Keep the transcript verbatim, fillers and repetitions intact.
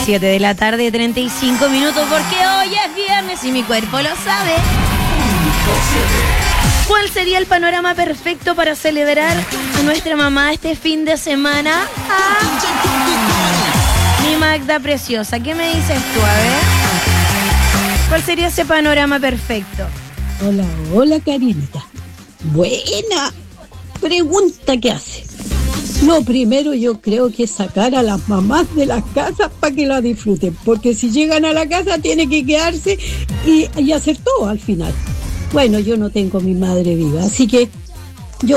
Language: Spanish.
siete de la tarde, treinta y cinco minutos, porque hoy es viernes y mi cuerpo lo sabe. ¿Cuál sería el panorama perfecto para celebrar a nuestra mamá este fin de semana? Ah, mi Magda preciosa, ¿qué me dices tú? A ver, ¿cuál sería ese panorama perfecto? Hola, hola Karinita. Buena pregunta que hace. Lo primero yo creo que es sacar a las mamás de las casas para que la disfruten, porque si llegan a la casa tienen que quedarse y, y hacer todo al final. Bueno, yo no tengo mi madre viva, así que